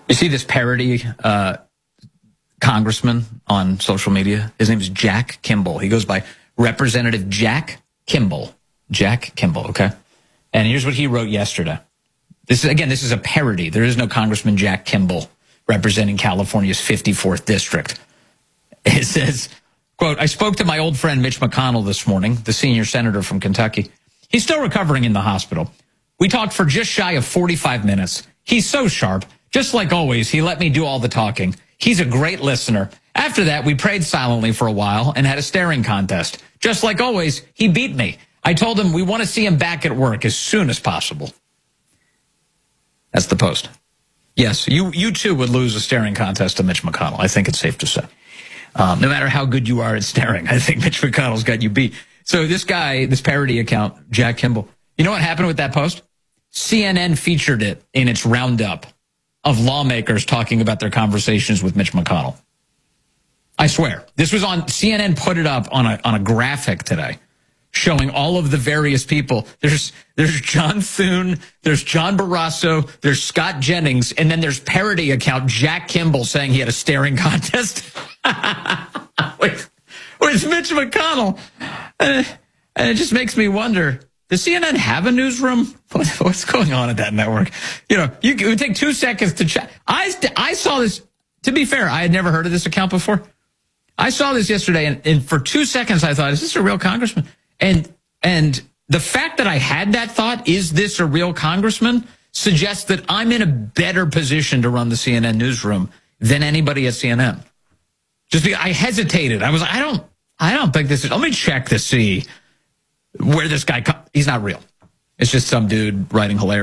You see this parody congressman on social media? His name is Jack Kimball. He goes by Representative Jack Kimball. Jack Kimball, okay? And here's what he wrote yesterday. This is a parody. There is no Congressman Jack Kimball representing California's 54th district. It says, quote, I spoke to my old friend Mitch McConnell this morning, the senior senator from Kentucky. He's still recovering in the hospital. We talked for just shy of 45 minutes. He's so sharp. Just like always, he let me do all the talking. He's a great listener. After that, we prayed silently for a while and had a staring contest. Just like always, he beat me. I told him we want to see him back at work as soon as possible. That's the Post. Yes, you too would lose a staring contest to Mitch McConnell. I think it's safe to say. No matter how good you are at staring, I think Mitch McConnell's got you beat. So this guy, this parody account, Jack Kimball, you know what happened with that post? CNN featured it in its roundup of lawmakers talking about their conversations with Mitch McConnell. I swear. This was on, CNN put it up on a graphic today showing all of the various people. There's John Thune, there's John Barrasso, there's Scott Jennings, and then there's parody account Jack Kimball saying he had a staring contest with Mitch McConnell. And it just makes me wonder, does CNN have a newsroom? What's going on at that network? You know, it would take 2 seconds to check. I saw this. To be fair, I had never heard of this account before. I saw this yesterday, and for 2 seconds I thought, is this a real congressman? And the fact that I had that thought, is this a real congressman, suggests that I'm in a better position to run the CNN newsroom than anybody at CNN. Just because I hesitated. I was like, I don't think this is, let me check to see where this guy, he's not real. It's just some dude writing hilarious.